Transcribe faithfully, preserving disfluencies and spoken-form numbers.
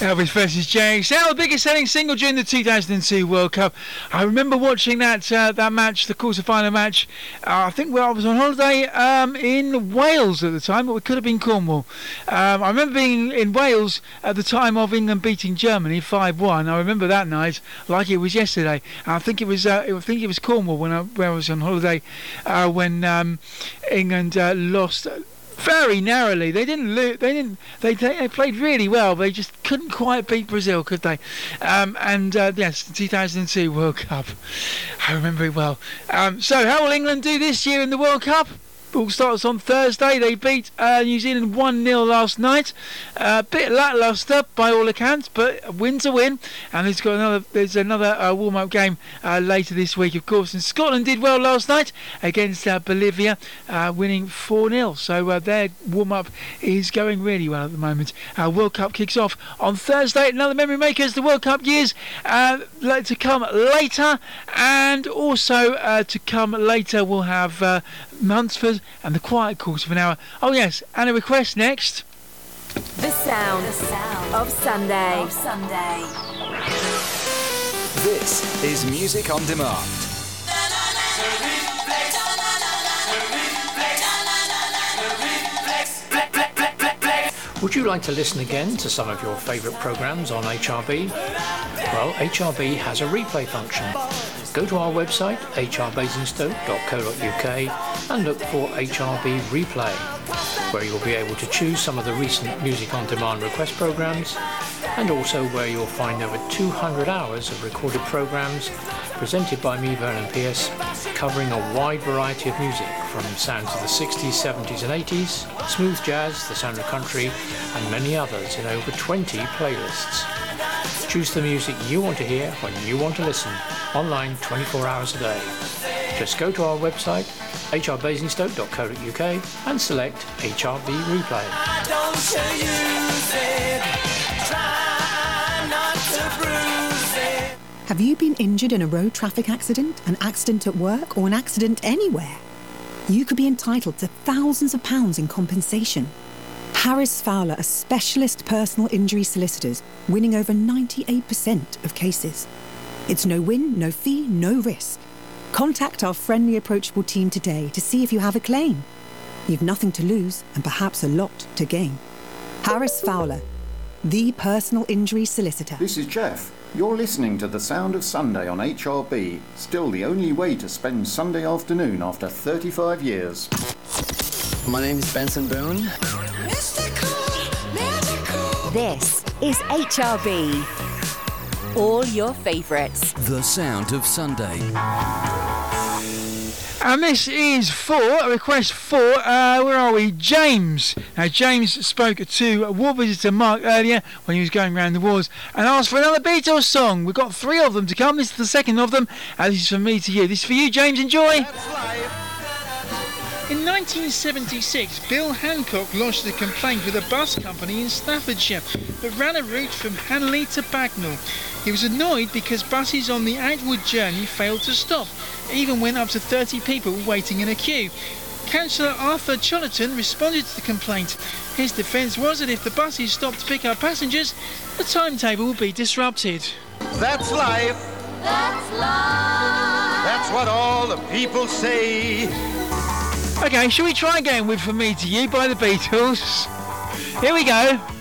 Elvis versus J X L, the biggest selling single during the two thousand two World Cup. I remember watching that uh, that match, the quarter-final match. Uh, I think well, I was on holiday um, in Wales at the time, but it could have been Cornwall. Um, I remember being in Wales at the time of England beating Germany five one. I remember that night like it was yesterday. I think it was uh, I think it was Cornwall when I, when I was on holiday uh, when um, England uh, lost. Very narrowly. They didn't lo- they didn't they, they played really well, but they just couldn't quite beat Brazil, could they? Um, and uh, yes, the two thousand two World Cup, I remember it well. Um, so how will England do this year in the World Cup? All starts on Thursday. They beat uh, New Zealand one nil last night. A uh, bit lacklustre by all accounts, but a win's a win. And there's got another. There's another uh, warm-up game uh, later this week, of course. And Scotland did well last night against uh, Bolivia, uh, winning four nil. So uh, their warm-up is going really well at the moment. Uh, World Cup kicks off on Thursday. Another memory maker as the World Cup years uh, to come later, and also uh, to come later we'll have uh, Munsford and the Quiet Quarter of an Hour. Oh yes, and a request next. The sound, the sound of Sunday. Of Sunday. This is Music on Demand. Would you like to listen again to some of your favourite programmes on H R B? Well, H R B has a replay function. Go to our website, h r basingstoke dot co dot u k, and look for H R B Replay, where you'll be able to choose some of the recent Music on Demand request programmes, and also where you'll find over two hundred hours of recorded programmes presented by me, Vernon Pierce, covering a wide variety of music from sounds of the sixties, seventies and eighties, smooth jazz, the sound of country, and many others in over twenty playlists. Choose the music you want to hear when you want to listen, online twenty-four hours a day. Just go to our website, h r basingstoke dot co dot u k, and select H R B Replay. Don't you use it. Try not to bruise it. Have you been injured in a road traffic accident, an accident at work, or an accident anywhere? You could be entitled to thousands of pounds in compensation. Harris Fowler are specialist personal injury solicitors, winning over ninety-eight percent of cases. It's no win, no fee, no risk. Contact our friendly, approachable team today to see if you have a claim. You've nothing to lose and perhaps a lot to gain. Harris Fowler, the personal injury solicitor. This is Jeff. You're listening to The Sound of Sunday on H R B. Still the only way to spend Sunday afternoon after thirty-five years. My name is Benson Boone. This is H R B. All your favourites. The Sound of Sunday. And this is for a request for, uh, where are we? James. Now, James spoke to war visitor Mark earlier when he was going around the wars and asked for another Beatles song. We've got three of them to come. This is the second of them. And this is from me to you. This is for you, James. Enjoy. In nineteen seventy-six, Bill Hancock lodged a complaint with a bus company in Staffordshire that ran a route from Hanley to Bagnall. He was annoyed because buses on the outward journey failed to stop, even when up to thirty people were waiting in a queue. Councillor Arthur Cholerton responded to the complaint. His defence was that if the buses stopped to pick up passengers, the timetable would be disrupted. That's life. That's life. That's what all the people say. Okay, shall we try again with From Me to You by the Beatles? Here we go.